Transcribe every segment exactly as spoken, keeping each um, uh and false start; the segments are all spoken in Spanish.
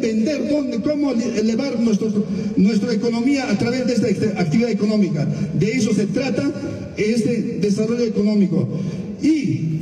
entender dónde, cómo elevar nuestro, nuestra economía a través de esta actividad económica. De eso se trata este desarrollo económico. Y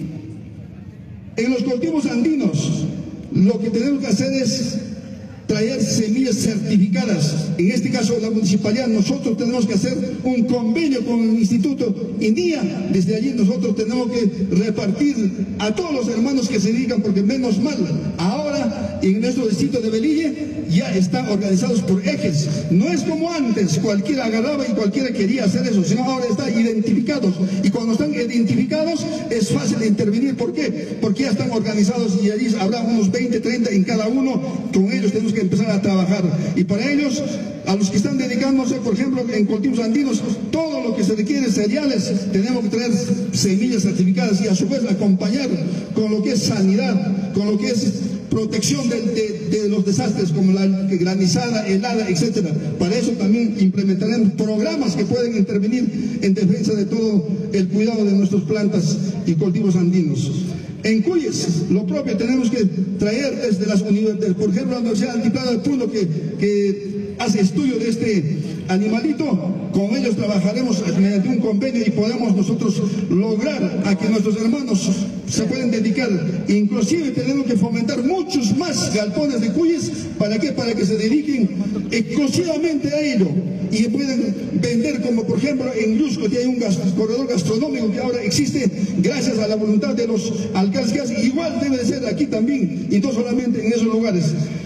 en los cultivos andinos, lo que tenemos que hacer es traer semillas certificadas. En este caso, la municipalidad, nosotros tenemos que hacer un convenio con el Instituto INIA. Desde allí nosotros tenemos que repartir a todos los hermanos que se dedican, porque menos mal, ahora en nuestro distrito de Velille ya están organizados por ejes. No es como antes, cualquiera agarraba y cualquiera quería hacer eso, sino ahora están identificados. Y cuando están identificados es fácil de intervenir. ¿Por qué? Porque ya están organizados y allí habrá unos veinte, treinta en cada uno. Con ellos tenemos que empezar a trabajar. Y para ellos, a los que están dedicándose, por ejemplo, en cultivos andinos, todo lo que se requiere, cereales, tenemos que traer semillas certificadas y a su vez acompañar con lo que es sanidad, con lo que es protección de, de, de los desastres como la granizada, helada, etcétera. Para eso también implementaremos programas que pueden intervenir en defensa de todo el cuidado de nuestras plantas y cultivos andinos. En Cuyes, lo propio, tenemos que traer desde las universidades, por ejemplo, la Universidad Altiplano del Puno, que, que hace estudio de este animalito. Con ellos trabajaremos mediante un convenio y podemos nosotros lograr a que nuestros hermanos se pueden dedicar. Inclusive tenemos que fomentar muchos más galpones de Cuyes. ¿Para qué? Para que se dediquen exclusivamente a ello y pueden vender, como por ejemplo en Yusco, que hay un gas, corredor gastronómico que ahora existe gracias a la voluntad de los alcaldes que hacen. Igual debe de ser aquí también, y no solamente en esos lugares.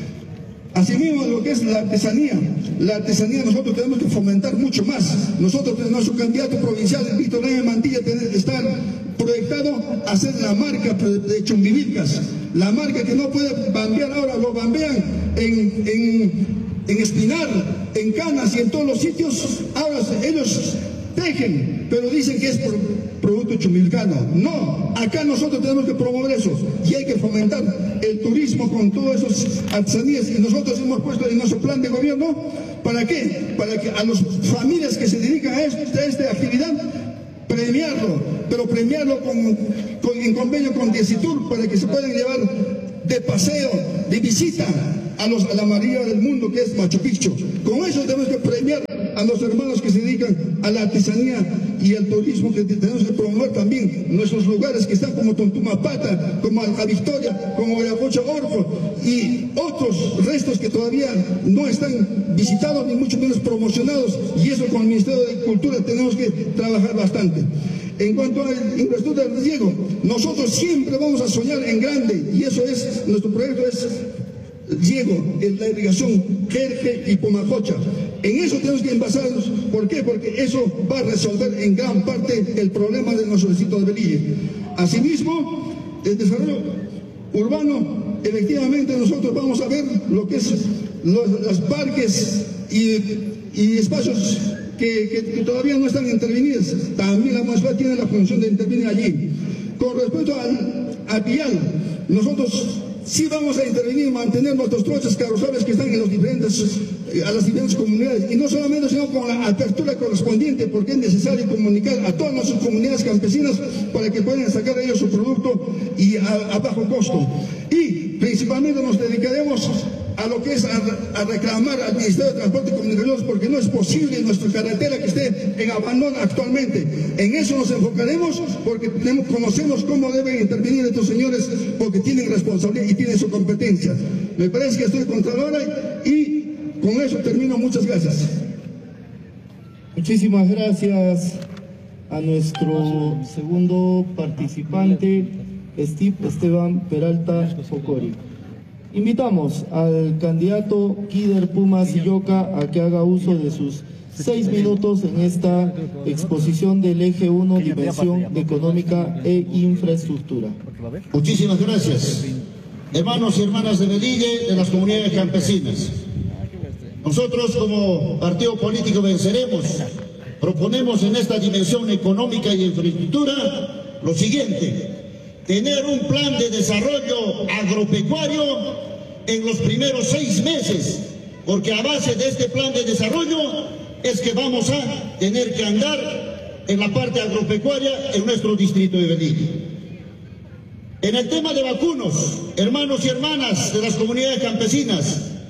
Asimismo, lo que es la artesanía, la artesanía nosotros tenemos que fomentar mucho más. Nosotros, nuestro candidato provincial, Víctor Neme Mantilla, está proyectado a hacer la marca de Chumbivilcas, la marca que no puede bambear ahora, lo bambean en, en, en Espinar, en Canas y en todos los sitios. Ahora ellos tejen, pero dicen que es por producto chumilcano. No, acá nosotros tenemos que promover eso y hay que fomentar el turismo con todas esas artesanías, y nosotros hemos puesto en nuestro plan de gobierno, ¿para qué? Para que a las familias que se dedican a, esto, a esta actividad, premiarlo, pero premiarlo con, con, en convenio con Diesitur, para que se puedan llevar de paseo, de visita a, los, a la maravilla del mundo que es Machu Picchu. Con eso tenemos que premiar a los hermanos que se dedican a la artesanía y al turismo, que tenemos que promover también nuestros lugares que están como Tontumapata, como Alta Victoria, como Ayacocha Orco y otros restos que todavía no están visitados ni mucho menos promocionados, y eso con el Ministerio de Cultura tenemos que trabajar bastante. En cuanto a la infraestructura del riego, nosotros siempre vamos a soñar en grande, y eso es, nuestro proyecto es riego, en la irrigación Jerje y Pumajocha. En eso tenemos que envasarnos. ¿Por qué? Porque eso va a resolver en gran parte el problema de nuestro distrito de Velille. Asimismo, el desarrollo urbano, efectivamente nosotros vamos a ver lo que es los, los parques y, y espacios que, que, que todavía no están intervenidos. También la municipalidad tiene la función de intervenir allí. Con respecto al, al vial, nosotros sí vamos a intervenir y mantener nuestros troches carrozales que están en los diferentes, a las diferentes comunidades, y no solamente, sino con la apertura correspondiente, porque es necesario comunicar a todas nuestras comunidades campesinas para que puedan sacar ellos su producto y a, a bajo costo. Y principalmente nos dedicaremos a lo que es a, a reclamar al Ministerio de Transporte y Comunicaciones, porque no es posible nuestra carretera que esté en abandono actualmente. En eso nos enfocaremos, porque tenemos, conocemos cómo deben intervenir estos señores, porque tienen responsabilidad y tienen su competencia. Me parece que estoy contra la hora y con eso termino. Muchas gracias. Muchísimas gracias a nuestro segundo participante, Steve Esteban Peralta Focori. Invitamos al candidato Kider Pumas Illoca a que haga uso de sus seis minutos en esta exposición del eje uno, dimensión económica e infraestructura. Muchísimas gracias, hermanos y hermanas de Velille, de las comunidades campesinas. Nosotros como partido político Venceremos proponemos en esta dimensión económica y infraestructura lo siguiente: tener un plan de desarrollo agropecuario en los primeros seis meses, porque a base de este plan de desarrollo es que vamos a tener que andar en la parte agropecuaria en nuestro distrito de Velille. En el tema de vacunos, hermanos y hermanas de las comunidades campesinas,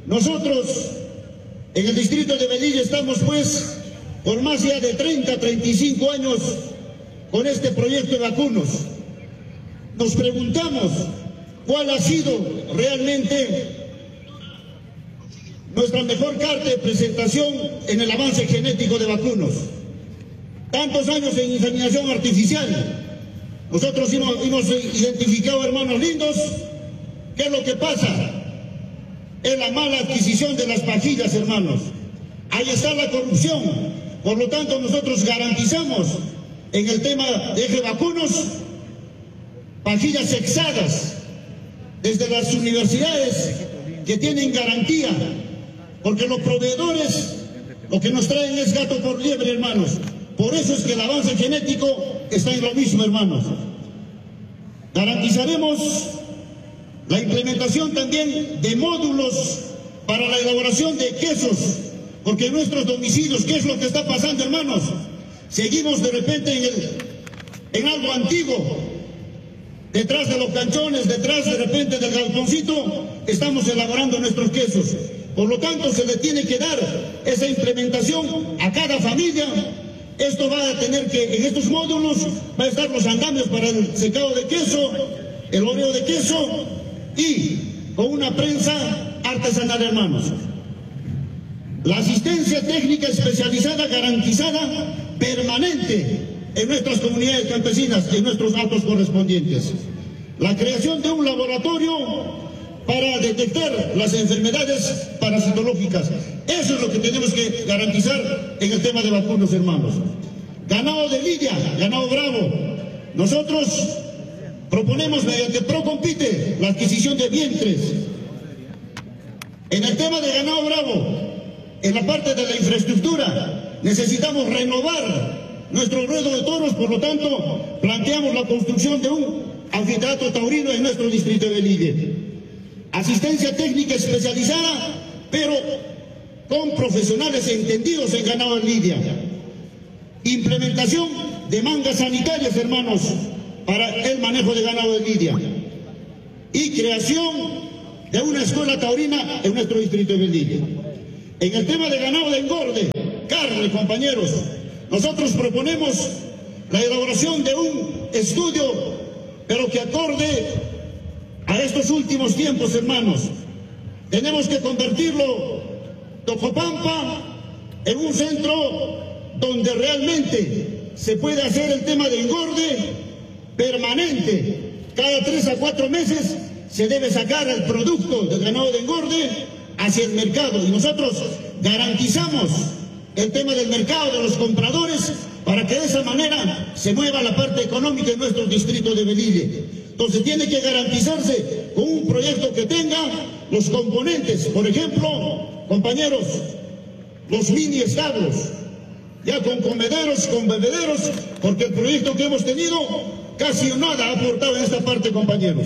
Nosotros en el distrito de Velilla estamos pues por más ya de treinta, treinta y cinco años con este proyecto de vacunos. Nos preguntamos cuál ha sido realmente nuestra mejor carta de presentación en el avance genético de vacunos. Tantos años en inseminación artificial. Nosotros hemos, hemos identificado, hermanos lindos, qué es lo que pasa. Es la mala adquisición de las pajillas, hermanos. Ahí está la corrupción. Por lo tanto, nosotros garantizamos en el tema de eje vacunos pajillas exadas desde las universidades que tienen garantía, porque los proveedores lo que nos traen es gato por liebre, hermanos. Por eso es que el avance genético está en lo mismo, hermanos. Garantizaremos la implementación también de módulos para la elaboración de quesos, porque en nuestros domicilios, ¿qué es lo que está pasando, hermanos? Seguimos de repente en, el, en algo antiguo, detrás de los canchones, detrás de repente del galponcito, estamos elaborando nuestros quesos. Por lo tanto, se le tiene que dar esa implementación a cada familia. Esto va a tener que, en estos módulos, va a estar los andamios para el secado de queso, el horneo de queso y con una prensa artesanal, hermanos. La asistencia técnica especializada garantizada permanente en nuestras comunidades campesinas, en nuestros actos correspondientes. La creación de un laboratorio para detectar las enfermedades parasitológicas. Eso es lo que tenemos que garantizar en el tema de vacunos, hermanos. Ganado de lidia, ganado bravo. Nosotros proponemos mediante Procompite la adquisición de vientres. En el tema de ganado bravo, en la parte de la infraestructura, necesitamos renovar nuestro ruedo de toros. Por lo tanto, planteamos la construcción de un anfiteatro taurino en nuestro distrito de Velilla. Asistencia técnica especializada, pero con profesionales entendidos en ganado de lidia. Implementación de mangas sanitarias, hermanos, para el manejo de ganado de lidia. Y creación de una escuela taurina en nuestro distrito de Velilla. En el tema de ganado de engorde, carne, compañeros, nosotros proponemos la elaboración de un estudio, pero que acorde a estos últimos tiempos, hermanos. Tenemos que convertirlo, Tocopampa, en un centro donde realmente se puede hacer el tema de engorde permanente. Cada tres a cuatro meses se debe sacar el producto del ganado de engorde hacia el mercado. Y nosotros garantizamos el tema del mercado, de los compradores, para que de esa manera se mueva la parte económica en nuestro distrito de Velilla. Entonces tiene que garantizarse con un proyecto que tenga los componentes, por ejemplo, compañeros, los mini establos, ya con comederos, con bebederos, porque el proyecto que hemos tenido casi nada ha aportado en esta parte, compañeros.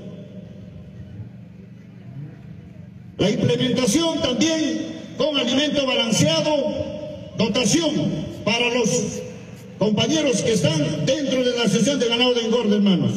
La implementación también con alimento balanceado, dotación para los compañeros que están dentro de la asociación de ganado de engorde, hermanos.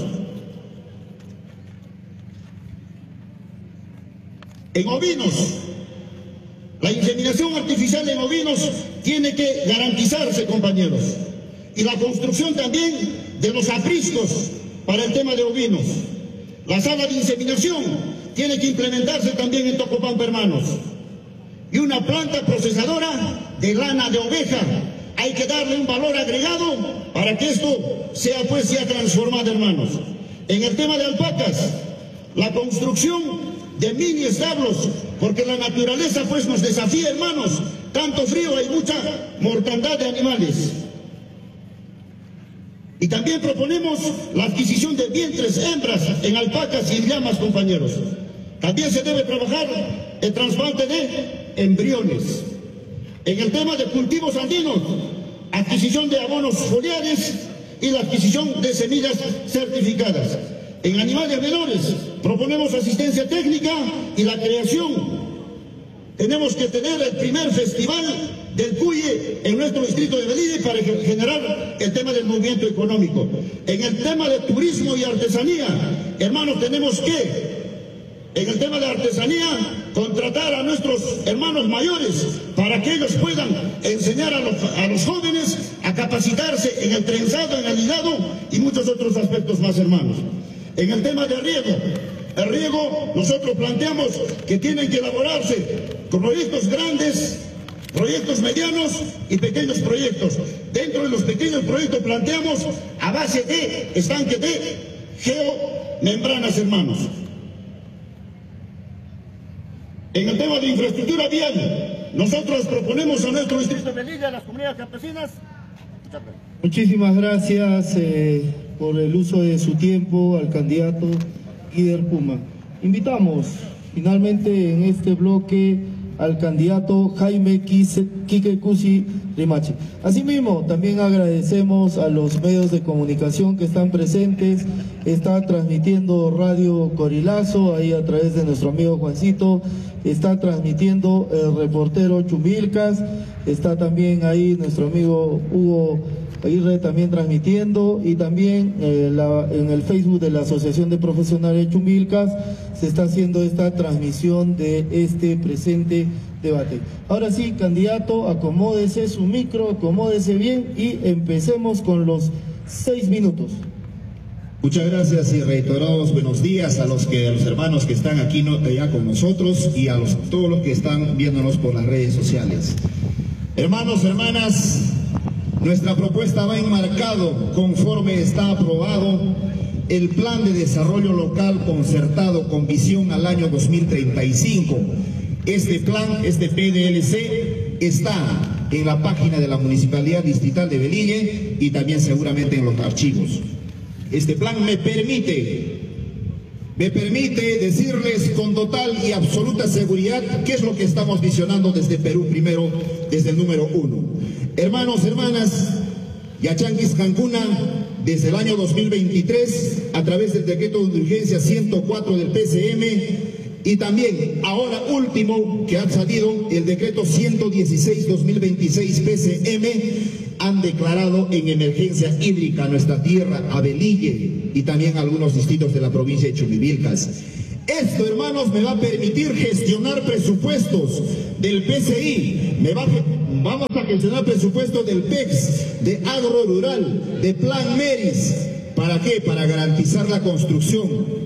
En ovinos, la inseminación artificial en ovinos tiene que garantizarse, compañeros. Y la construcción también de los apriscos para el tema de ovinos. La sala de inseminación tiene que implementarse también en Tocopampa, hermanos. Y una planta procesadora de lana de oveja. Hay que darle un valor agregado para que esto sea pues ya transformado, hermanos. En el tema de alpacas, la construcción de mini establos, porque la naturaleza pues nos desafía, hermanos. Tanto frío, hay mucha mortandad de animales. Y también proponemos la adquisición de vientres hembras en alpacas y llamas, compañeros. También se debe trabajar el trasplante de embriones. En el tema de cultivos andinos, adquisición de abonos foliares y la adquisición de semillas certificadas. En animales menores, proponemos asistencia técnica y la creación. Tenemos que tener el primer festival del cuye en nuestro distrito de Velilla para generar el tema del movimiento económico. En el tema de turismo y artesanía, hermanos, tenemos que, en el tema de artesanía, contratar a nuestros hermanos mayores para que ellos puedan enseñar a los, a los jóvenes a capacitarse en el trenzado, en el hilado y muchos otros aspectos más, hermanos. En el tema de riego, el riego nosotros planteamos que tienen que elaborarse proyectos grandes, proyectos medianos y pequeños proyectos. Dentro de los pequeños proyectos planteamos a base de estanque de geomembranas, hermanos. En el tema de infraestructura vial, nosotros proponemos a nuestro distrito de Melilla, a las comunidades campesinas. Muchísimas gracias eh, por el uso de su tiempo al candidato Guider Puma. Invitamos finalmente en este bloque al candidato Jaime Quique Cusi Rimachi. Asimismo, también agradecemos a los medios de comunicación que están presentes. Está transmitiendo Radio Corilazo, ahí a través de nuestro amigo Juancito. Está transmitiendo el reportero Chumilcas. Está también ahí nuestro amigo Hugo Aguirre también transmitiendo, y también eh, la, en el Facebook de la Asociación de Profesionales Chumilcas se está haciendo esta transmisión de este presente debate. Ahora sí, candidato, acomódese su micro, acomódese bien y empecemos con los seis minutos. Muchas gracias y reiterados buenos días a los que a los hermanos que están aquí no, ya con nosotros y a los, todos los que están viéndonos por las redes sociales. Hermanos, hermanas, nuestra propuesta va enmarcado conforme está aprobado el Plan de Desarrollo Local Concertado con visión al año dos mil treinta y cinco. Este plan, este P D L C, está en la página de la Municipalidad Distrital de Velille y también seguramente en los archivos. Este plan me permite, me permite decirles con total y absoluta seguridad qué es lo que estamos visionando desde Perú primero, desde el número uno. Hermanos, hermanas, Yachanquis Cancuna, desde el año dos mil veintitrés, a través del decreto de urgencia ciento cuatro del P C M, y también, ahora último, que ha salido el decreto ciento dieciséis dos mil veintiséis P C M, han declarado en emergencia hídrica nuestra tierra, a Velille, y también algunos distritos de la provincia de Chumivilcas. Esto, hermanos, me va a permitir gestionar presupuestos del P C I, me va a, vamos a gestionar presupuestos del P E X, de Agro Rural, de Plan Meris. ¿Para qué? Para garantizar la construcción,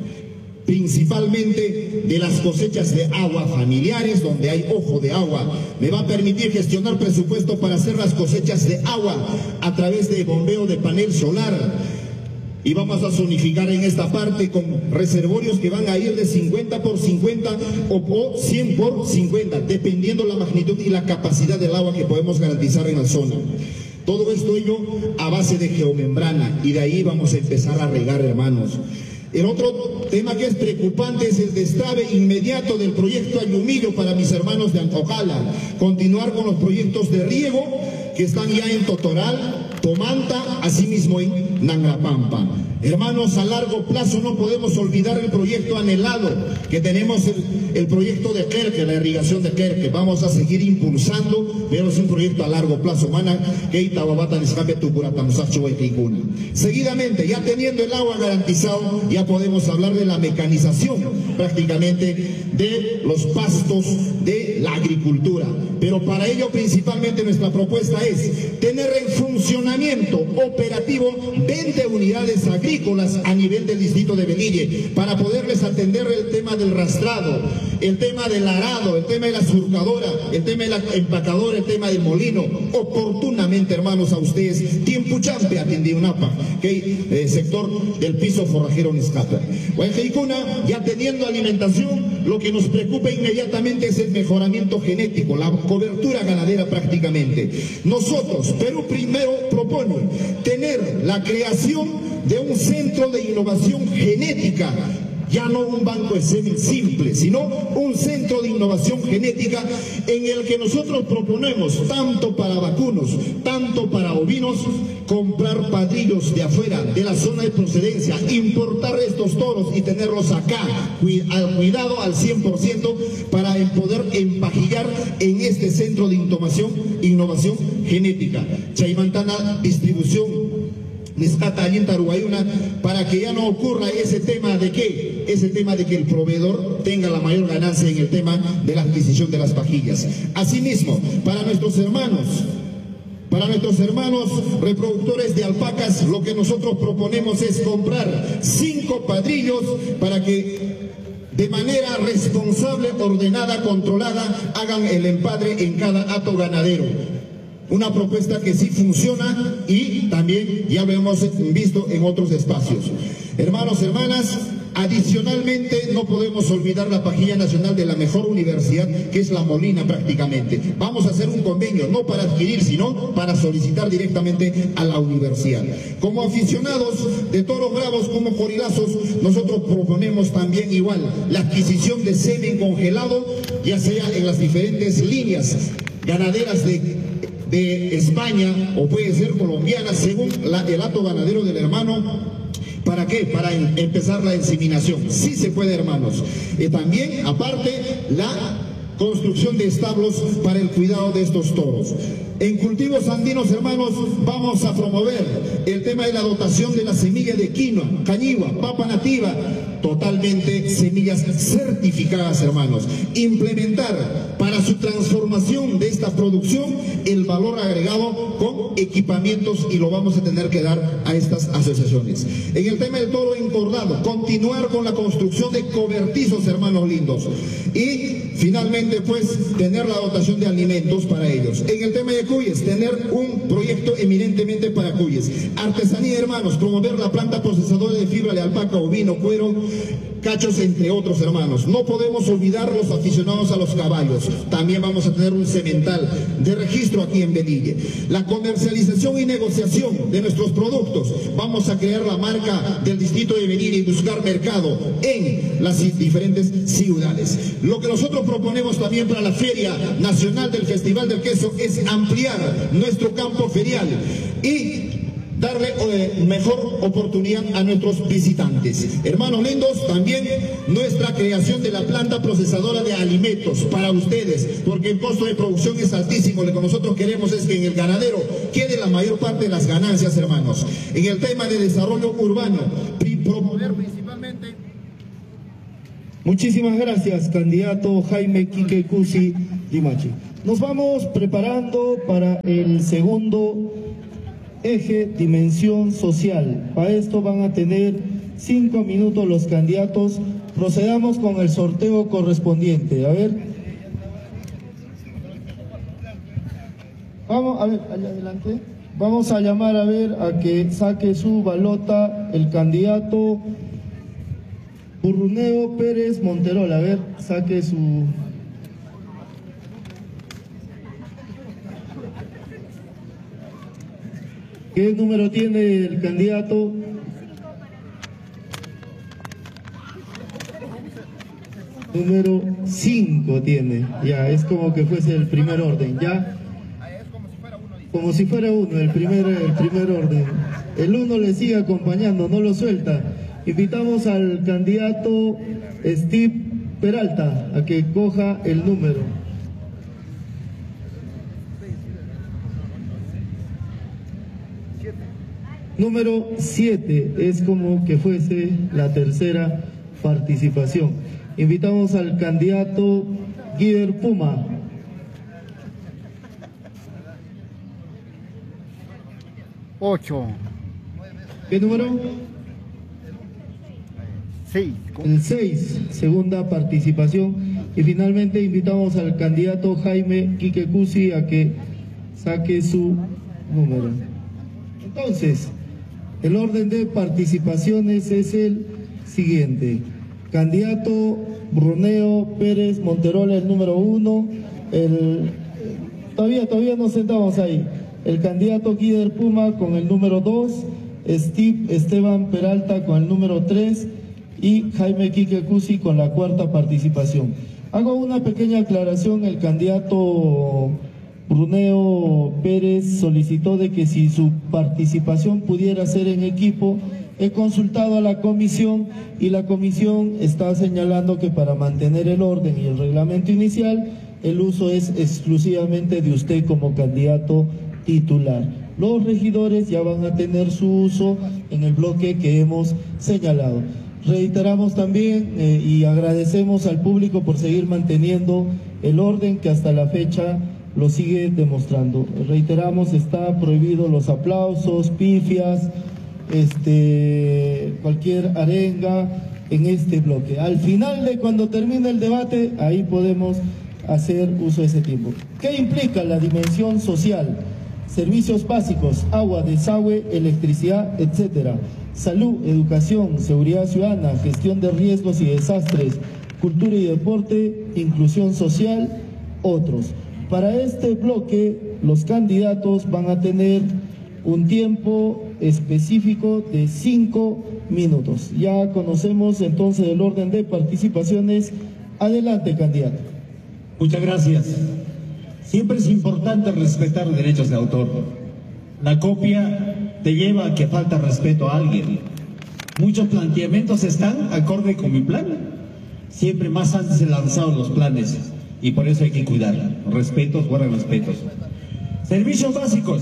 principalmente de las cosechas de agua familiares, donde hay ojo de agua. Me va a permitir gestionar presupuesto para hacer las cosechas de agua a través de bombeo de panel solar. Y vamos a zonificar en esta parte con reservorios que van a ir de cincuenta por cincuenta o cien por cincuenta, dependiendo la magnitud y la capacidad del agua que podemos garantizar en la zona. Todo esto ello a base de geomembrana, y de ahí vamos a empezar a regar, hermanos. El otro tema que es preocupante es el destrabe inmediato del proyecto Ayumillo para mis hermanos de Antojala. Continuar con los proyectos de riego que están ya en Totoral, Tomanta, asimismo en Nangrapampa. Hermanos, a largo plazo no podemos olvidar el proyecto anhelado que tenemos, el, el proyecto de Querque, la irrigación de Querque. Vamos a seguir impulsando, pero es un proyecto a largo plazo. Seguidamente, ya teniendo el agua garantizado, ya podemos hablar de la mecanización prácticamente de los pastos, de la agricultura. Pero para ello principalmente nuestra propuesta es tener en funcionamiento operativo veinte unidades agrícolas a nivel del distrito de Velille, para poderles atender el tema del rastrado, el tema del arado, el tema de la surcadora, el tema de la empacadora, el tema del molino. Oportunamente, hermanos, a ustedes, tiempo champe atendí unapa, que eh, sector del piso forrajero en escapa. Guayjeicuna, ya teniendo alimentación, lo que nos preocupa inmediatamente es el mejoramiento genético, la cobertura ganadera prácticamente. Nosotros, Perú primero propone tener la creación de un centro de innovación genética, ya no un banco de semen simple, sino un centro de innovación genética en el que nosotros proponemos, tanto para vacunos, tanto para ovinos, comprar padrillos de afuera, de la zona de procedencia, importar estos toros y tenerlos acá, al cuidado al cien por ciento, para poder empajillar en este centro de innovación, innovación genética. Chaimantana, distribución Niscata Allinta Uruguayuna, para que ya no ocurra ese tema de que, ese tema de que el proveedor tenga la mayor ganancia en el tema de la adquisición de las pajillas. Asimismo, para nuestros hermanos, para nuestros hermanos reproductores de alpacas, lo que nosotros proponemos es comprar cinco padrillos para que de manera responsable, ordenada, controlada, hagan el empadre en cada hato ganadero. Una propuesta que sí funciona y también ya lo hemos visto en otros espacios. Hermanos, hermanas, adicionalmente no podemos olvidar la pajilla nacional de la mejor universidad, que es La Molina prácticamente. Vamos a hacer un convenio, no para adquirir, sino para solicitar directamente a la universidad. Como aficionados de toros bravos como jorilazos, nosotros proponemos también igual la adquisición de semen congelado, ya sea en las diferentes líneas ganaderas de de España o puede ser colombiana, según la, el hato ganadero del hermano. ¿Para qué? Para en, empezar la inseminación. Sí se puede, hermanos. Y también, aparte, la construcción de establos para el cuidado de estos toros. En cultivos andinos, hermanos, vamos a promover el tema de la dotación de la semilla de quinoa, cañigua, papa nativa, totalmente semillas certificadas, hermanos. Implementar para su transformación de esta producción el valor agregado con equipamientos, y lo vamos a tener que dar a estas asociaciones. En el tema del toro encordado, continuar con la construcción de cobertizos, hermanos lindos, y finalmente pues tener la dotación de alimentos para ellos. En el tema de cuyes, tener un proyecto eminentemente para cuyes. Artesanía, hermanos, promover la planta procesadora de fibra de alpaca, ovino, cuero, cachos, entre otros, hermanos. No podemos olvidar los aficionados a los caballos. También vamos a tener un semental de registro aquí en Velille. La comercialización y negociación de nuestros productos. Vamos a crear la marca del distrito de Velille y buscar mercado en las diferentes ciudades. Lo que nosotros proponemos también para la Feria Nacional del Festival del Queso es ampliar nuestro campo ferial y darle eh, mejor oportunidad a nuestros visitantes. Hermanos lindos, también nuestra creación de la planta procesadora de alimentos para ustedes, porque el costo de producción es altísimo. Lo que nosotros queremos es que en el ganadero quede la mayor parte de las ganancias, hermanos. En el tema de desarrollo urbano, promover principalmente... Muchísimas gracias, candidato Jaime Quique Cusi Limachi. Nos vamos preparando para el segundo eje, dimensión social. Para esto van a tener cinco minutos los candidatos. Procedamos con el sorteo correspondiente. A ver. Vamos, a ver, allá adelante. Vamos a llamar a ver a que saque su balota el candidato Burruneo Pérez Monterol. A ver, saque su... ¿Qué número tiene el candidato? Número cinco tiene. Ya, es como que fuese el primer orden. Ya. Como si fuera uno, el primer, el primer orden. El uno le sigue acompañando, no lo suelta. Invitamos al candidato Steve Peralta a que coja el número. Número siete, es como que fuese la tercera participación. Invitamos al candidato Guider Puma. Ocho. ¿Qué número? Seis. El seis, segunda participación. Y finalmente invitamos al candidato Jaime Quique Cusi a que saque su número. Entonces, el orden de participaciones es el siguiente. Candidato Bruneo Pérez Monterol, el número uno. El, todavía, todavía nos sentamos ahí. El candidato Guider Puma con el número dos. Steve Esteban Peralta con el número tres. Y Jaime Quique Cusi con la cuarta participación. Hago una pequeña aclaración. El candidato Bruneo Pérez solicitó de que si su participación pudiera ser en equipo. He consultado a la comisión y la comisión está señalando que para mantener el orden y el reglamento inicial, el uso es exclusivamente de usted como candidato titular. Los regidores ya van a tener su uso en el bloque que hemos señalado. Reiteramos también eh, y agradecemos al público por seguir manteniendo el orden que hasta la fecha lo sigue demostrando. Reiteramos, está prohibido los aplausos, pifias, este, cualquier arenga en este bloque. Al final de cuando termine el debate, ahí podemos hacer uso de ese tiempo. ¿Qué implica la dimensión social? Servicios básicos, agua, desagüe, electricidad, etcétera. Salud, educación, seguridad ciudadana, gestión de riesgos y desastres, cultura y deporte, inclusión social, otros. Para este bloque, los candidatos van a tener un tiempo específico de cinco minutos. Ya conocemos entonces el orden de participaciones. Adelante, candidato. Muchas gracias. Siempre es importante respetar derechos de autor. La copia te lleva a que falta respeto a alguien. Muchos planteamientos están acorde con mi plan. Siempre más antes se lanzaron los planes y por eso hay que cuidar. Respetos, buenos respetos. Servicios básicos.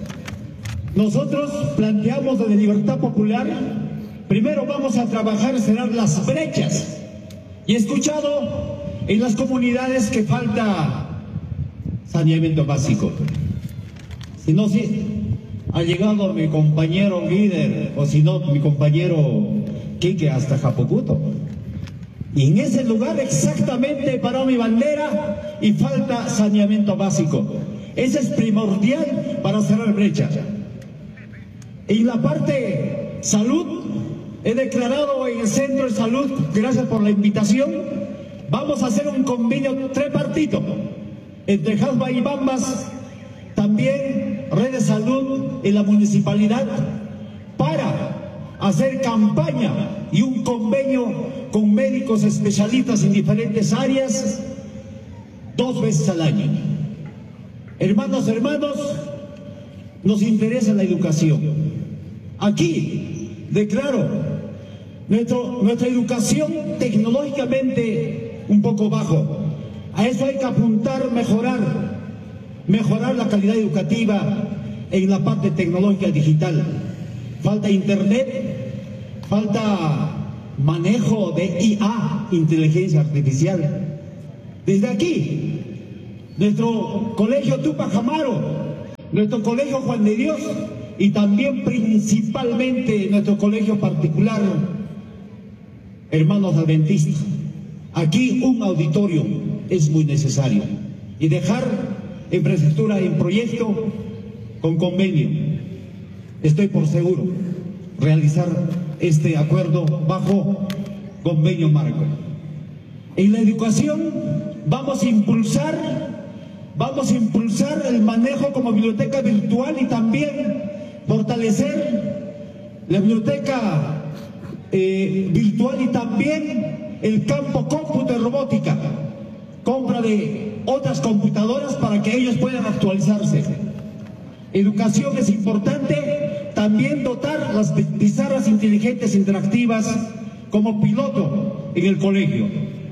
Nosotros planteamos desde Libertad Popular, primero vamos a trabajar en cerrar las brechas. Y he escuchado en las comunidades que falta saneamiento básico. Si no, si ha llegado mi compañero líder, o si no, mi compañero Quique hasta Japocuto. Y en ese lugar exactamente paró mi bandera y falta saneamiento básico. Ese es primordial para cerrar brecha. En la parte salud, he declarado en el Centro de Salud, gracias por la invitación, vamos a hacer un convenio tripartito entre Jasba y Bambas, también Red de Salud y la municipalidad, para hacer campaña y un convenio con médicos especialistas en diferentes áreas dos veces al año. Hermanos, hermanos, nos interesa la educación. Aquí declaro nuestro, nuestra educación tecnológicamente un poco bajo. A eso hay que apuntar, mejorar, mejorar la calidad educativa en la parte tecnológica digital. Falta internet, falta manejo de I A, inteligencia artificial. Desde aquí, nuestro colegio Tupac Amaro, nuestro colegio Juan de Dios y también principalmente nuestro colegio particular, Hermanos Adventistas. Aquí un auditorio es muy necesario y dejar infraestructura en proyecto con convenio. Estoy por seguro realizar este acuerdo bajo convenio marco. En la educación vamos a impulsar, vamos a impulsar el manejo como biblioteca virtual y también fortalecer la biblioteca eh, virtual y también el campo cómputo y robótica, compra de otras computadoras para que ellos puedan actualizarse. Educación es importante, también dotar las pizarras inteligentes interactivas como piloto en el colegio.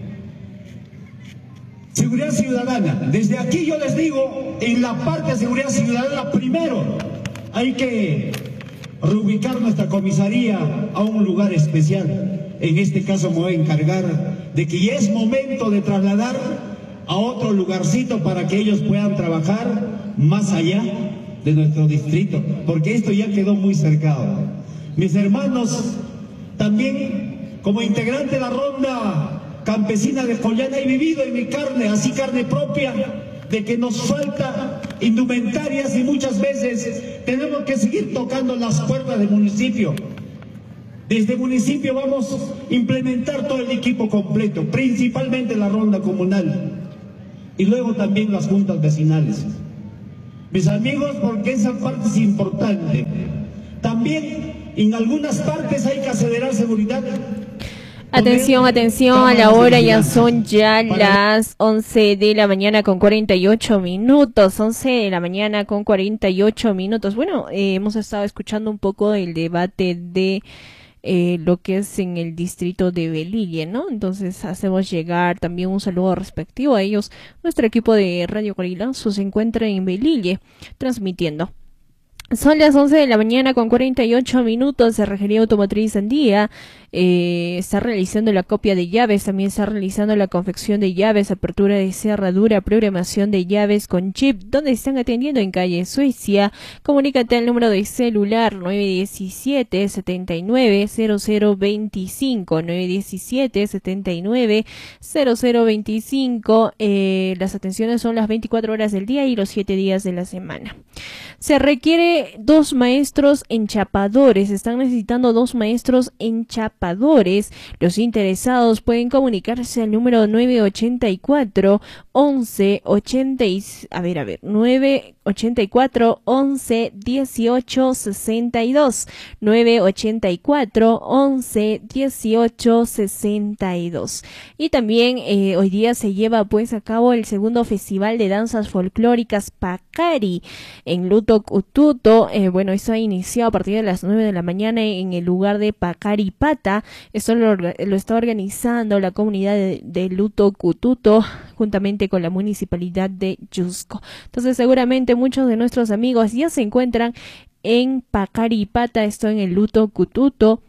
Seguridad ciudadana, desde aquí yo les digo, en la parte de seguridad ciudadana, primero hay que reubicar nuestra comisaría a un lugar especial. En este caso me voy a encargar de que ya es momento de trasladar a otro lugarcito para que ellos puedan trabajar más allá de nuestro distrito, porque esto ya quedó muy cercado. Mis hermanos, también como integrante de la ronda campesina de Joyana he vivido en mi carne, así carne propia, de que nos falta indumentarias y muchas veces tenemos que seguir tocando las puertas del municipio. Desde el municipio vamos a implementar todo el equipo completo, principalmente la ronda comunal y luego también las juntas vecinales. Mis amigos, porque esa parte es importante. También en algunas partes hay que acelerar seguridad. Atención, atención, a la hora ya son ya las once de la mañana con cuarenta y ocho minutos, once de la mañana con cuarenta y ocho minutos. Bueno, eh, hemos estado escuchando un poco el debate de eh, lo que es en el distrito de Velille, ¿no? Entonces hacemos llegar también un saludo respectivo a ellos. Nuestro equipo de Radio Corilazo se encuentra en Velille transmitiendo. Son las once de la mañana con cuarenta y ocho minutos. Cerrajería Automotriz Andía eh, está realizando la copia de llaves, también está realizando la confección de llaves, apertura de cerradura, programación de llaves con chip, donde están atendiendo en calle Suecia. Comunícate al número de celular nueve uno siete, siete nueve cero cero dos cinco, nueve uno siete, siete nueve cero cero dos cinco. Eh, las atenciones son las veinticuatro horas del día y los siete días de la semana. Se requiere dos maestros enchapadores. Están necesitando dos maestros enchapadores. Los interesados pueden comunicarse al número nueve ochenta y cuatro, once, ochenta y, a ver, a ver, nueve ochenta y cuatro, once, dieciocho, sesenta y dos, nueve ochenta y cuatro, once, dieciocho, sesenta y dos. Y también eh, hoy día se lleva pues a cabo el segundo Festival de Danzas Folclóricas Pacari en Luto Cututo. Eh, bueno, esto ha iniciado a partir de las nueve de la mañana en el lugar de Pacari Pata. Esto lo, lo está organizando la comunidad de, de Luto Cututo juntamente con la municipalidad de Yusco. Entonces seguramente muchos de nuestros amigos ya se encuentran en Pacari Pata, esto en el Luto Cututo,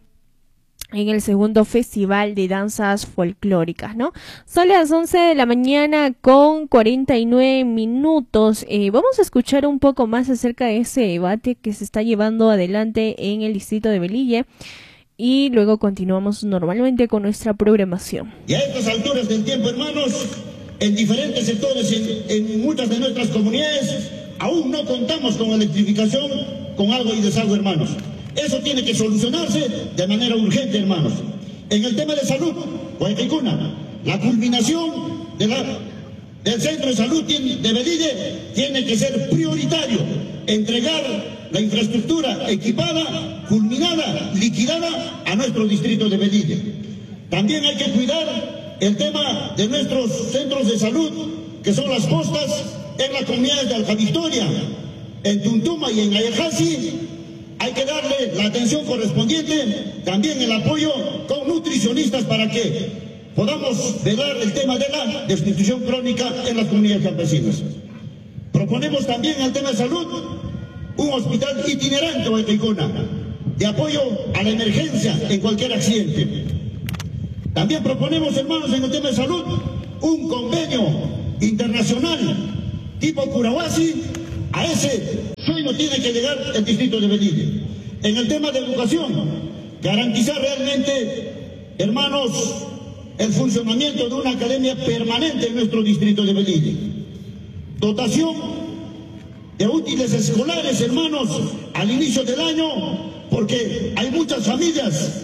en el segundo Festival de Danzas Folclóricas, ¿no? Son las once de la mañana con cuarenta y nueve minutos. Eh, vamos a escuchar un poco más acerca de ese debate que se está llevando adelante en el distrito de Velille y luego continuamos normalmente con nuestra programación. Y a estas alturas del tiempo, hermanos, en diferentes sectores, en, en muchas de nuestras comunidades, aún no contamos con electrificación, con agua y desagüe, hermanos. Eso tiene que solucionarse de manera urgente, hermanos. En el tema de salud, Guayquicuna, la culminación de la, del centro de salud de Velille tiene que ser prioritario. Entregar la infraestructura equipada, culminada, liquidada a nuestro distrito de Velille. También hay que cuidar el tema de nuestros centros de salud, que son las postas en las comunidades de Alta Victoria, en Tuntuma y en Ayajasi. Hay que darle la atención correspondiente, también el apoyo con nutricionistas para que podamos velar el tema de la desnutrición crónica en las comunidades campesinas. Proponemos también el tema de salud un hospital itinerante en Ticuna, de apoyo a la emergencia en cualquier accidente. También proponemos, hermanos, en el tema de salud un convenio internacional tipo Curahuasi. A ese sueño tiene que llegar el distrito de Velille. En el tema de educación, garantizar realmente, hermanos, el funcionamiento de una academia permanente en nuestro distrito de Velille. Dotación de útiles escolares, hermanos, al inicio del año, porque hay muchas familias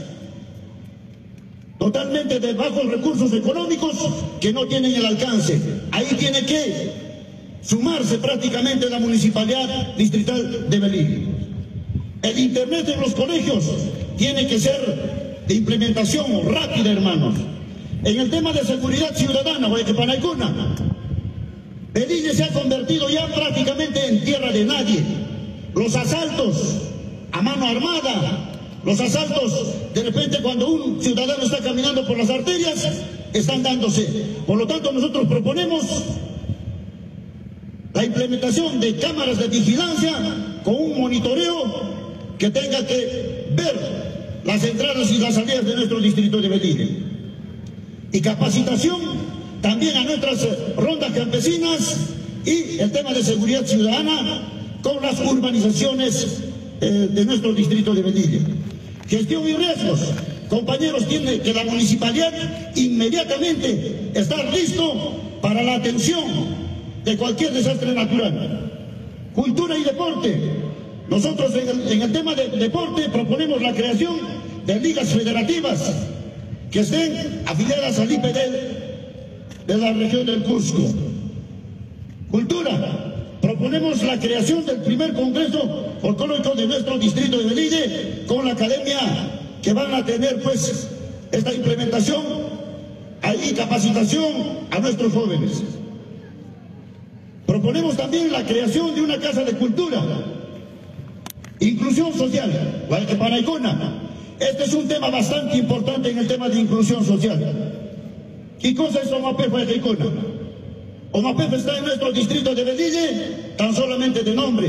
totalmente de bajos recursos económicos que no tienen el alcance. Ahí tiene que sumarse prácticamente la municipalidad distrital de Velille. El internet en los colegios tiene que ser de implementación rápida, hermanos. En el tema de seguridad ciudadana, Guayquipanaicuna, Velille se ha convertido ya prácticamente en tierra de nadie. Los asaltos a mano armada, los asaltos de repente cuando un ciudadano está caminando por las arterias, están dándose. Por lo tanto, nosotros proponemos la implementación de cámaras de vigilancia con un monitoreo que tenga que ver las entradas y las salidas de nuestro distrito de Velille. Y capacitación también a nuestras rondas campesinas y el tema de seguridad ciudadana con las urbanizaciones eh, de nuestro distrito de Velille. Gestión y riesgos. Compañeros, tiene que la municipalidad inmediatamente estar listo para la atención de cualquier desastre natural. Cultura y deporte. Nosotros en el, en el tema de deporte proponemos la creación de ligas federativas que estén afiliadas al I P D de la región del Cusco. Cultura. Proponemos la creación del primer congreso folclórico de nuestro distrito de Velille con la academia que van a tener pues esta implementación y capacitación a nuestros jóvenes. Proponemos también la creación de una casa de cultura, inclusión social, Guayquipanaicuna. Este es un tema bastante importante en el tema de inclusión social. ¿Qué cosa es OMAPEF Guayquipana? OMAPEF está en nuestro distrito de Velille tan solamente de nombre,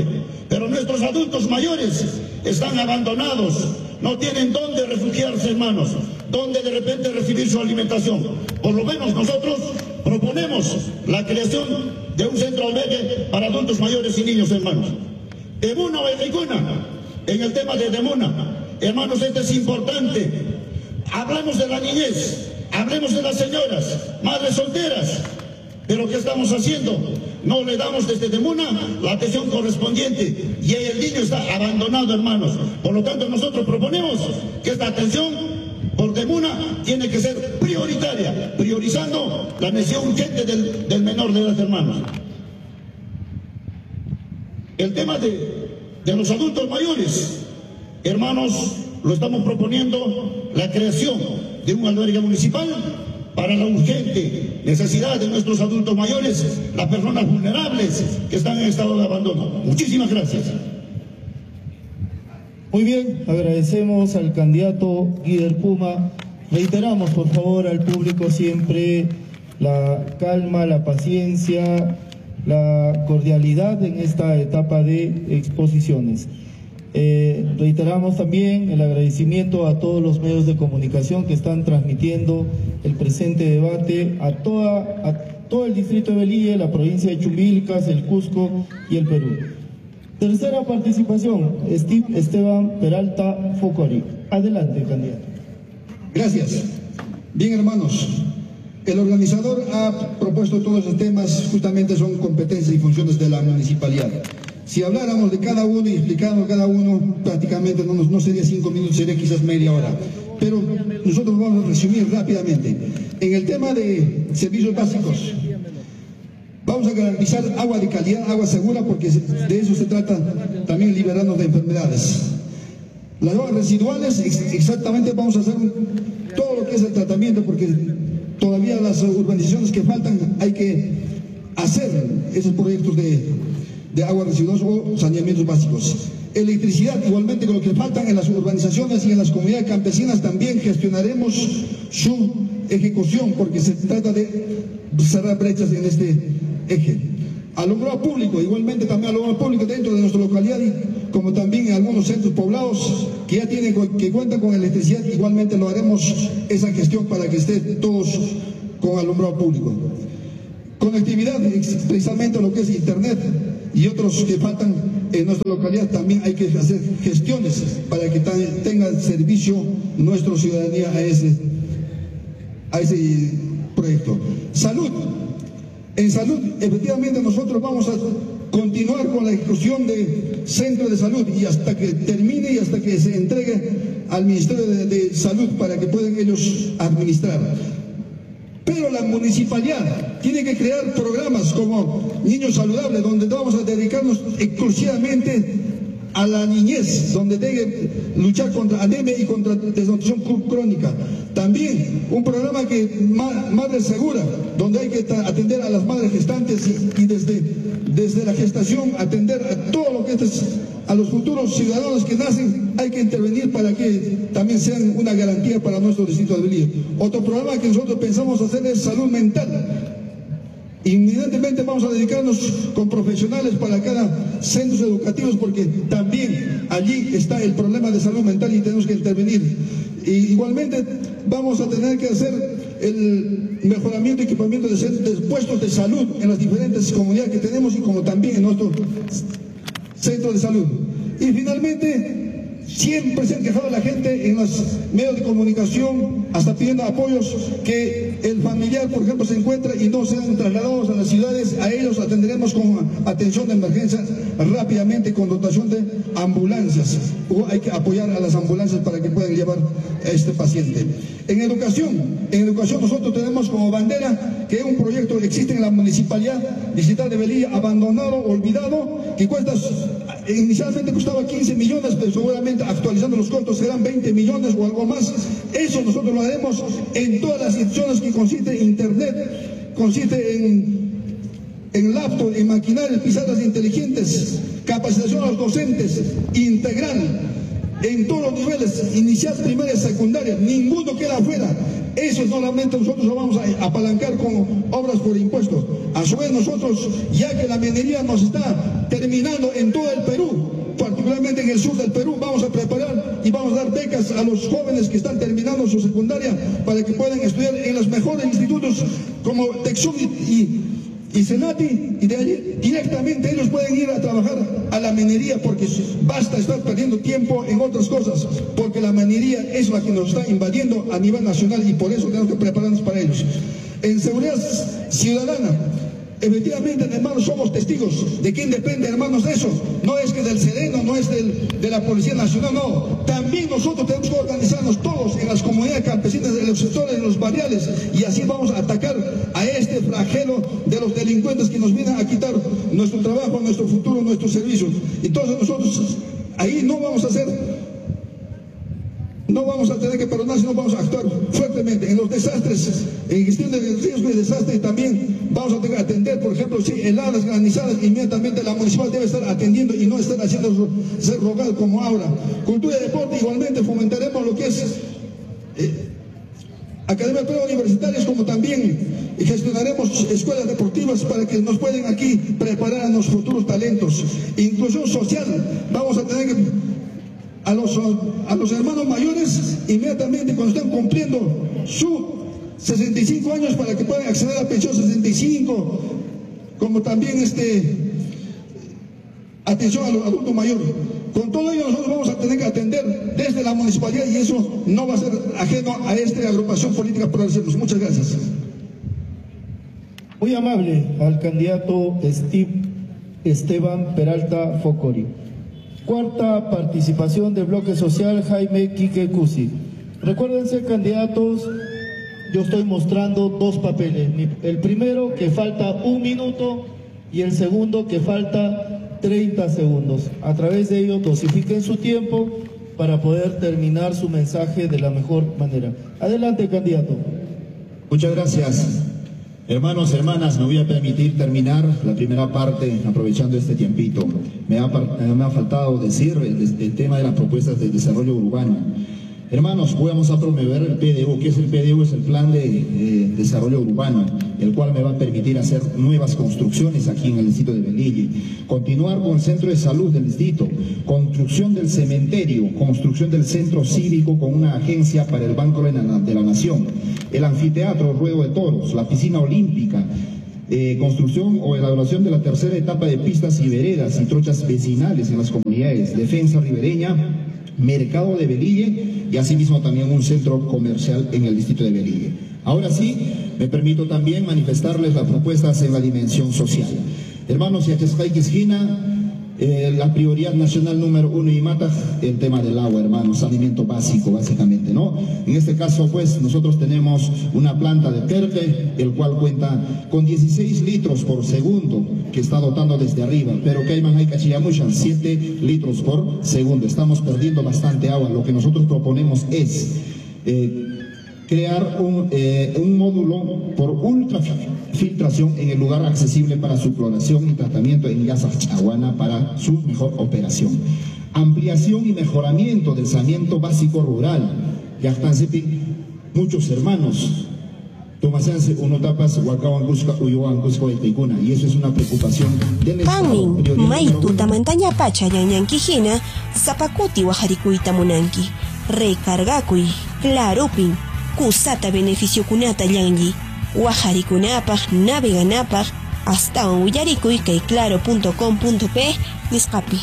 Pero nuestros adultos mayores están abandonados, no tienen dónde refugiarse, hermanos, dónde de repente recibir su alimentación. Por lo menos nosotros proponemos la creación de un centro albergue para adultos mayores y niños, hermanos. Demuna o Ejicuna, en el tema de Demuna, hermanos, esto es importante. Hablamos de la niñez, hablemos de las señoras, madres solteras, pero ¿qué estamos haciendo? No le damos desde Demuna la atención correspondiente y el niño está abandonado, hermanos. Por lo tanto, nosotros proponemos que esta atención por Demuna tiene que ser prioritaria, priorizando la necesidad urgente del, del menor de edad, hermanos. El tema de, de los adultos mayores, hermanos, lo estamos proponiendo la creación de un albergue municipal para la urgente necesidad de nuestros adultos mayores, las personas vulnerables que están en estado de abandono. Muchísimas gracias. Muy bien, agradecemos al candidato Guider Puma. Reiteramos, por favor, al público siempre la calma, la paciencia, la cordialidad en esta etapa de exposiciones. Eh, reiteramos también el agradecimiento a todos los medios de comunicación que están transmitiendo el presente debate a, toda, a todo el distrito de Velille, la provincia de Chumbilcas, el Cusco y el Perú. Tercera participación, Steve Esteban Peralta Focori. Adelante, candidato. Gracias. Bien, hermanos, el organizador ha propuesto todos los temas, justamente son competencias y funciones de la municipalidad. Si habláramos de cada uno y explicáramos cada uno, prácticamente no, no sería cinco minutos, sería quizás media hora. Pero nosotros vamos a resumir rápidamente. En el tema de servicios básicos, vamos a garantizar agua de calidad, agua segura, porque de eso se trata, también liberarnos de enfermedades. Las aguas residuales, exactamente vamos a hacer todo lo que es el tratamiento, porque todavía las urbanizaciones que faltan hay que hacer esos proyectos de... de aguas residuales o saneamientos básicos. Electricidad, igualmente con lo que faltan en las urbanizaciones y en las comunidades campesinas, también gestionaremos su ejecución, porque se trata de cerrar brechas en este eje. Alumbrado público, igualmente también alumbrado público dentro de nuestra localidad, y como también en algunos centros poblados que ya tienen, que cuentan con electricidad, igualmente lo haremos esa gestión para que estén todos con alumbrado público. Conectividad, precisamente lo que es internet y otros que faltan en nuestra localidad, también hay que hacer gestiones para que tenga servicio nuestra ciudadanía a ese, a ese proyecto. Salud. En salud, efectivamente, nosotros vamos a continuar con la ejecución de centros de salud y hasta que termine y hasta que se entregue al Ministerio de, de Salud para que puedan ellos administrar. Pero la municipalidad tiene que crear programas como Niños Saludables, donde vamos a dedicarnos exclusivamente a la niñez, donde debe luchar contra anemia y contra desnutrición crónica. También un programa que Madre Segura, donde hay que atender a las madres gestantes y, y desde, desde la gestación atender a todo lo que es a los futuros ciudadanos que nacen, hay que intervenir para que también sean una garantía para nuestro distrito de Velille. Otro programa que nosotros pensamos hacer es salud mental. Inmediatamente vamos a dedicarnos con profesionales para cada centros educativos, porque también allí está el problema de salud mental y tenemos que intervenir. Y igualmente vamos a tener que hacer el mejoramiento y equipamiento de, de puestos de salud en las diferentes comunidades que tenemos y como también en nuestro centro de salud. Y finalmente, siempre se han quejado la gente en los medios de comunicación, hasta pidiendo apoyos, que el familiar, por ejemplo, se encuentra y no sean trasladados a las ciudades. A ellos atenderemos con atención de emergencia rápidamente con dotación de ambulancias. O hay que apoyar a las ambulancias para que puedan llevar a este paciente. En educación, en educación nosotros tenemos como bandera que es un proyecto que existe en la municipalidad distrital de Velille, abandonado, olvidado, que cuesta, inicialmente costaba quince millones, pero seguramente actualizando los costos serán veinte millones o algo más. Eso nosotros lo haremos en todas las instituciones que consiste en internet, consiste en, en laptop, en maquinarias, pizarras inteligentes, capacitación a los docentes integral, en todos los niveles, inicial, primaria y secundaria, ninguno queda afuera. Eso solamente nosotros lo vamos a apalancar con obras por impuestos. A su vez nosotros, ya que la minería nos está terminando en todo el Perú, particularmente en el sur del Perú, vamos a preparar y vamos a dar becas a los jóvenes que están terminando su secundaria para que puedan estudiar en los mejores institutos como TecSub y, y y Senati, y de allí directamente ellos pueden ir a trabajar a la minería, porque basta estar perdiendo tiempo en otras cosas, porque la minería es la que nos está invadiendo a nivel nacional y por eso tenemos que prepararnos para ellos. En seguridad ciudadana, efectivamente, hermanos, somos testigos. ¿De quién depende, hermanos, de eso? No es que del Sereno, no es del, de la Policía Nacional, no. También nosotros tenemos que organizarnos todos en las comunidades campesinas, en los sectores, en los barriales, y así vamos a atacar a este flagelo de los delincuentes que nos vienen a quitar nuestro trabajo, nuestro futuro, nuestros servicios. Entonces nosotros ahí no vamos a hacer... No vamos a tener que perdonar, sino vamos a actuar fuertemente. En los desastres, en gestión de riesgo y desastre también vamos a tener que atender, por ejemplo, si heladas, granizadas, inmediatamente la municipal debe estar atendiendo y no estar haciendo ser rogado como ahora. Cultura y deporte, igualmente fomentaremos lo que es eh, academias preuniversitarias, como también gestionaremos escuelas deportivas para que nos puedan aquí preparar a los futuros talentos. Inclusión social, vamos a tener que... A los, a los hermanos mayores, inmediatamente cuando estén cumpliendo sus sesenta y cinco años, para que puedan acceder a la pensión sesenta y cinco, como también este, atención a los adultos mayores. Con todo ello nosotros vamos a tener que atender desde la municipalidad, y eso no va a ser ajeno a esta agrupación política por hacerlos. Muchas gracias. Muy amable al candidato Steve Esteban Peralta Focori. Cuarta participación del bloque social, Jaime Quique Cusi. Recuérdense, candidatos, yo estoy mostrando dos papeles. El primero, que falta un minuto, y el segundo, que falta treinta segundos. A través de ello, dosifiquen su tiempo para poder terminar su mensaje de la mejor manera. Adelante, candidato. Muchas gracias. Hermanos, hermanas, me voy a permitir terminar la primera parte aprovechando este tiempito. Me ha, me ha faltado decir el, el tema de las propuestas de desarrollo urbano. Hermanos, vamos a promover el P D U. ¿Qué es el P D U? Es el Plan de eh, Desarrollo Urbano, el cual me va a permitir hacer nuevas construcciones aquí en el distrito de Velille. Continuar con el centro de salud del distrito, construcción del cementerio, construcción del centro cívico con una agencia para el Banco de la, de la Nación, el anfiteatro, ruedo de toros, la piscina olímpica, Eh, construcción o elaboración de la tercera etapa de pistas y veredas y trochas vecinales en las comunidades, defensa ribereña, mercado de Velille y asimismo también un centro comercial en el distrito de Velille. Ahora sí, me permito también manifestarles las propuestas en la dimensión social. Hermanos, y esquina, eh, la prioridad nacional número uno y mata el tema del agua, hermanos, alimento básico, básicamente, ¿no? En este caso, pues, nosotros tenemos una planta de PERTE, el cual cuenta con dieciséis litros por segundo, que está dotando desde arriba, pero que hay más hay cachillamuchan, siete litros por segundo. Estamos perdiendo bastante agua. Lo que nosotros proponemos es eh, crear un, eh, un módulo por ultrafiltración en el lugar accesible para su cloración y tratamiento en Yasas Chaguana para su mejor operación. Ampliación y mejoramiento del saneamiento básico rural. Ya están muchos hermanos. Tomasense uno tapas Huacahuangusca, Uyuangusco y Ticuna, y eso es una preocupación del Estado. Panin, maitu tamantaña pacha ñanñanquijina, zapacuti wajarikuita munanki, recargakui, clarupin, kusata beneficio kunata yangi, wajarikunapaj, naveganapaj, hasta un willarikuy kay claro punto com punto pe, nisqapi.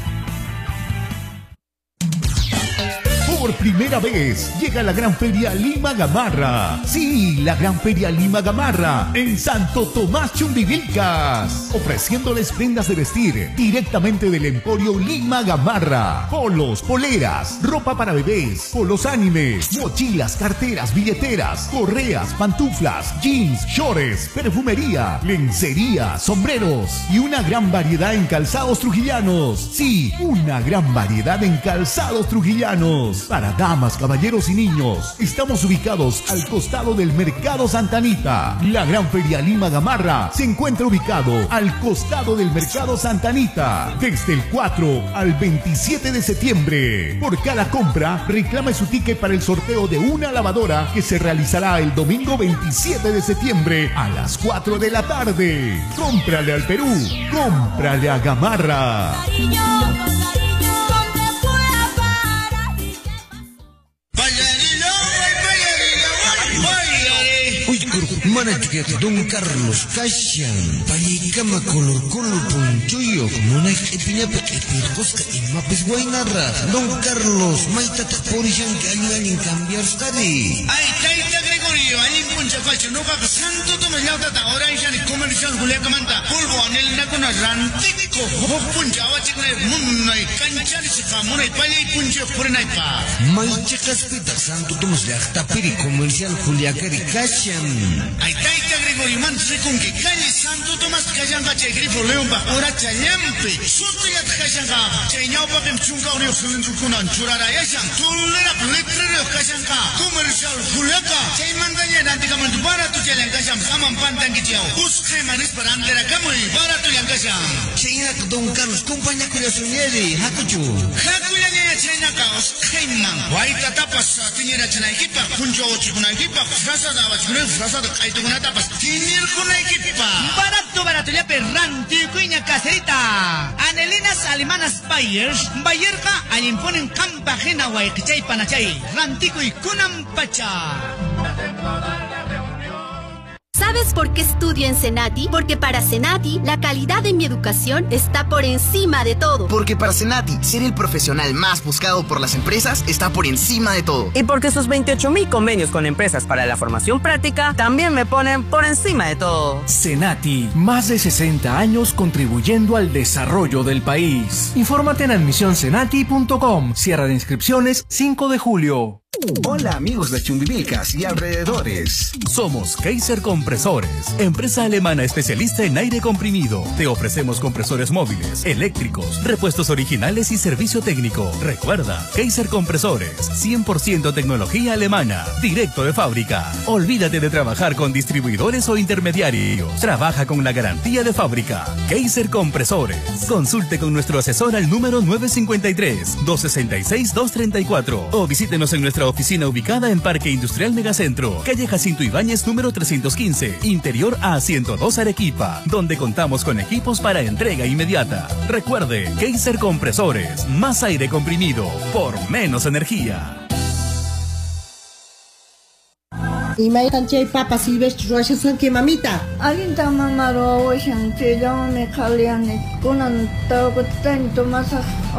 Por primera vez llega la Gran Feria Lima Gamarra. Sí, la Gran Feria Lima Gamarra en Santo Tomás Chumbivilcas, ofreciéndoles prendas de vestir directamente del Emporio Lima Gamarra. Polos, poleras, ropa para bebés, polos animes, mochilas, carteras, billeteras, correas, pantuflas, jeans, shorts, perfumería, lencería, sombreros y una gran variedad en calzados trujillanos. Sí, una gran variedad en calzados trujillanos. Para damas, caballeros y niños. Estamos ubicados al costado del Mercado Santa Anita. La Gran Feria Lima Gamarra se encuentra ubicado al costado del Mercado Santa Anita. Desde el cuatro al veintisiete de septiembre. Por cada compra, reclame su ticket para el sorteo de una lavadora que se realizará el domingo veintisiete de septiembre a las cuatro de la tarde. Cómprale al Perú, cómprale a Gamarra. Manatkat Don Carlos Kashan Palikama color color punchuyo Munak ipinya pekipirkos ka imapis guaynarra Don Carlos maitata porishan que ayudan en cambiar study Ay, taita Gregorio, alin puncha facho no ka santo to malyauta ta oranjan comercial guleka manta polvo anel na kuna rantico ho puncha wachi kuna munnai kanchari sika munai pali puncha purinai pa Maichakas pita santo to malyauta piri comercial Juliakari Kashan Ay, taita Gregorio, man con que calle Santo Tomás Cayanga Grifo León pa ora chayampe soto ya Cayanga chayñao pa pem chunga ori osulin kunan churara yashan tulera letrero Cayanga comercial Juliaca chaymandanya nantika man para tu chayan Cayam kaman pantan gichao busque manis para andera kamui para tu yang Cayam Chayna Don Carlos compañía cuya sunieri hakuchu hakuya ne chayna kaos kaiman waita tapas tiñera chana equipa kunjo ochi kuna equipa frasa da wachune frasa da kaito kuna tapas tiñer kuna equipa Barato, barato, ya perranti, cuña caserita. Anelinas alemanas Bayers, Bayerka, al imponen campajena guaychay panachay, rantico y cunampacha. ¿Sabes por qué estudio en Senati? Porque para Senati, la calidad de mi educación está por encima de todo. Porque para Senati, ser el profesional más buscado por las empresas está por encima de todo. Y porque sus veintiocho mil convenios con empresas para la formación práctica también me ponen por encima de todo. Senati, más de sesenta años contribuyendo al desarrollo del país. Infórmate en admisión senati punto com. Cierre de inscripciones cinco de julio. Hola amigos de Chumbivilcas y alrededores. Somos Kaiser Compresores, empresa alemana especialista en aire comprimido. Te ofrecemos compresores móviles, eléctricos, repuestos originales y servicio técnico. Recuerda, Kaiser Compresores, cien por ciento tecnología alemana, directo de fábrica. Olvídate de trabajar con distribuidores o intermediarios. Trabaja con la garantía de fábrica. Kaiser Compresores. Consulte con nuestro asesor al número nueve cinco tres, dos seis seis, dos tres cuatro o visítenos en nuestra oficina ubicada en Parque Industrial Megacentro, calle Jacinto Ibáñez número trescientos quince, interior A ciento dos Arequipa, donde contamos con equipos para entrega inmediata. Recuerde, Kaiser Compresores, más aire comprimido por menos energía. Y me chay papa silvestre rocha son que mamita. Alguien tan mamaro, oye, que yo me caliane con un toque tanto más.